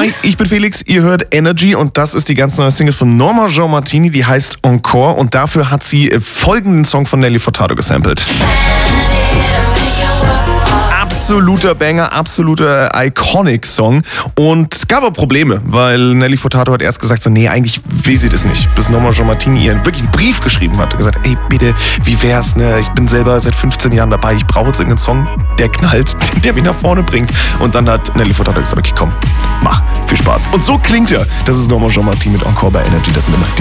Hi, ich bin Felix, ihr hört Energy und das ist die ganz neue Single von Norma Jean Martini, die heißt Encore und dafür hat sie folgenden Song von Nelly Furtado gesampelt. Absoluter Banger, absoluter Iconic-Song. Und es gab aber Probleme, weil Nelly Furtado hat erst gesagt, so, nee, eigentlich will sie das nicht. Bis Norma Jean Martini ihr wirklich einen Brief geschrieben hat und gesagt, ey, bitte, wie wär's, ne? Ich bin selber seit 15 Jahren dabei, ich brauche jetzt irgendeinen Song, der knallt, der mich nach vorne bringt. Und dann hat Nelly Furtado gesagt, okay, komm, mach, viel Spaß. Und so klingt er. Das ist Norma Jean Martini mit Encore bei Energy. Das sind immer die